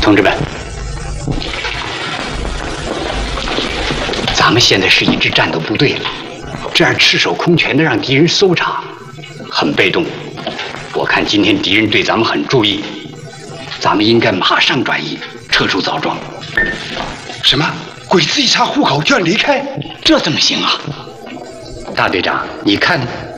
同志们，咱们现在是一支战斗部队了，这样赤手空拳的让敌人搜查，很被动。我看今天敌人对咱们很注意，咱们应该马上转移，撤出枣庄。 什么？鬼子一查户口就要离开？ 这怎么行啊？大队长，你看。